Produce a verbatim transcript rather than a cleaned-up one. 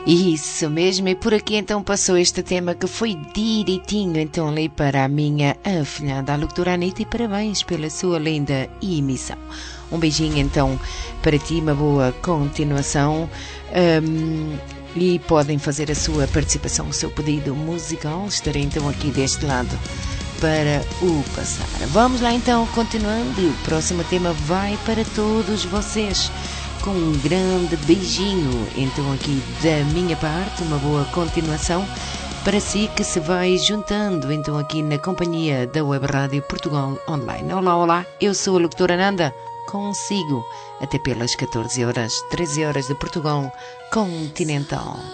Isso mesmo, e por aqui então passou este tema que foi direitinho então ali para a minha afilhada, a locutora Anitta, e parabéns pela sua linda emissão. Um beijinho então para ti, uma boa continuação. Um, e podem fazer a sua participação, o seu pedido musical. Estarei então aqui deste lado para o passar. Vamos lá então, continuando. O próximo tema vai para todos vocês, com um grande beijinho então aqui da minha parte. Uma boa continuação para si que se vai juntando então aqui na companhia da Web Rádio Portugal Online. Olá, olá, eu sou a locutora Nanda, consigo até pelas catorze horas, treze horas de Portugal Continental.